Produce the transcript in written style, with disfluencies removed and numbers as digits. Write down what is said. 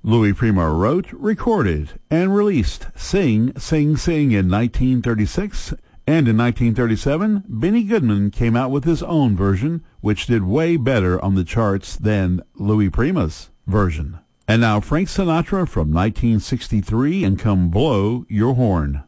Louis Prima wrote, recorded, and released Sing, Sing, Sing in 1936, and in 1937, Benny Goodman came out with his own version, which did way better on the charts than Louis Prima's version. And now Frank Sinatra from 1963 and Come Blow Your Horn.